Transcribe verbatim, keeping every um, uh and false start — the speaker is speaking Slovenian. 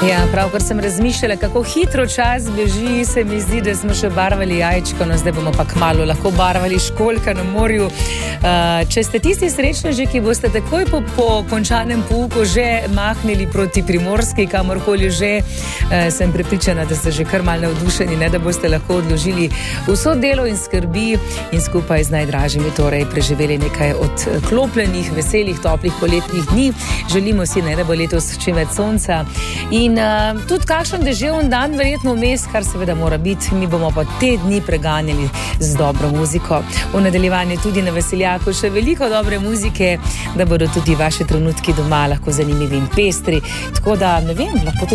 Ja, pravkar sem razmišljala, kako hitro čas beži, se mi zdi, da smo še barvali jajčko, no zdaj bomo pa kmalu lahko barvali školjka na morju. Uh, če ste tisti srečneži, ki boste takoj po, po končanem pouku že mahnili proti Primorski, kamorkoli že, uh, sem prepričana, da ste že kar malo navdušeni, ne, da boste lahko odložili vso delo in skrbi in skupaj z najdražjimi torej preživeli nekaj odklopljenih, veselih, toplih poletnih dni. Želimo si, ne, da bo letos čim več sonca in uh, tudi kakšen deževen dan verjetno vmes, kar seveda mora biti. Mi bomo pa te dni preganjali z dobro muziko. V nadaljevanju tudi na Veseljaku še veliko dobre muzike, da bodo tudi vaši trenutki doma lahko zanimivi in pestri. Tako da, ne vem, lahko tudi